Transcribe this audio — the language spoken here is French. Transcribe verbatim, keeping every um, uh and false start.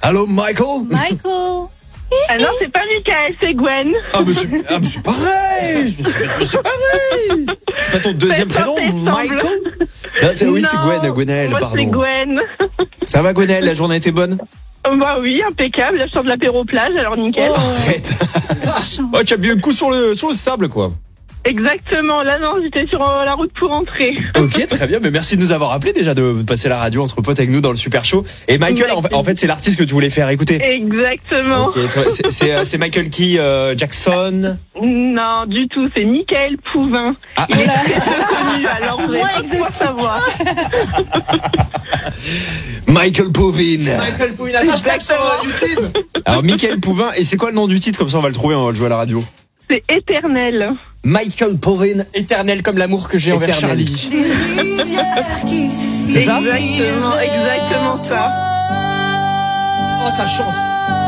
Allô, Michael? Michael. Ah non, c'est pas Michael, c'est Gwen. Ah, mais c'est, ah, mais c'est pareil! C'est, c'est pareil! C'est pas ton deuxième Faites prénom, pas ensemble. Michael? Ah, c'est, oui, Non, c'est Gwen, Gwenaëlle, moi, pardon. c'est Gwen. Ça va, Gwenaëlle? La journée était bonne? Bah oui, impeccable. Là, je sors de l'apéro plage, alors nickel. Arrête! Oh, tu as bien un coup sur le, sur le sable, quoi. Exactement. Là, non, j'étais sur euh, la route pour rentrer. Ok, très bien. Mais merci de nous avoir appelé déjà, de passer la radio entre potes avec nous dans le Super Show. Et Michael, en, en fait, c'est l'artiste que tu voulais faire écouter. Exactement. Ok, c'est, c'est, c'est Michael qui euh, Jackson? Non, du tout. C'est Michael Pouvin. Ah, Il est très connu, alors vous allez pas pouvoir savoir. Michael Pouvin. Michael Pouvin, hashtag sur euh, YouTube. Alors, Michael Pouvin. Et c'est quoi le nom du titre? Comme ça, on va le trouver, on va le jouer à la radio. C'est éternel. Michael Pouvin. Éternel comme l'amour que j'ai envers Éternel. Charlie. C'est ça? Exactement, exactement ça. Oh, ça chante.